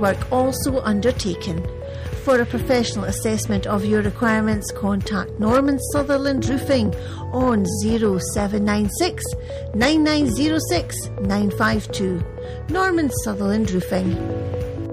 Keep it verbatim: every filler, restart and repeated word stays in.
work also undertaken. For a professional assessment of your requirements, contact Norman Sutherland Roofing on zero seven nine six, nine nine zero six, nine five two. Norman Sutherland Roofing.